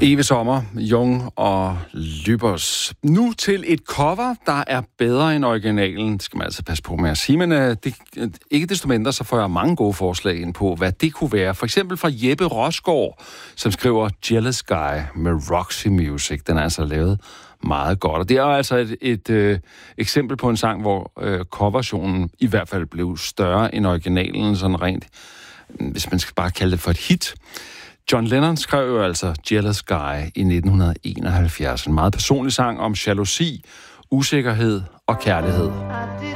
Eve Sommer, Jung og Lübbers. Nu til et cover, der er bedre end originalen. Det skal man altså passe på med at sige, men ikke desto mindre, så får jeg mange gode forslag ind på, hvad det kunne være. For eksempel fra Jeppe Rosgaard, som skriver Jealous Guy med Roxy Music. Den er altså lavet meget godt. Og det er altså et eksempel på en sang, hvor coverversionen i hvert fald blev større end originalen, sådan rent, hvis man skal bare kalde det for et hit. John Lennon skrev jo altså Jealous Guy i 1971. En meget personlig sang om jalousi, usikkerhed og kærlighed.